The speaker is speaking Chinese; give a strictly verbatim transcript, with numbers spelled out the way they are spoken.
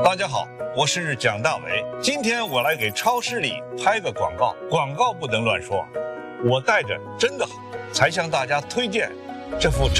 大家好，我是蒋大为。今天我来给超市里拍个广告，广告不能乱说，我带着真的好，才向大家推荐这副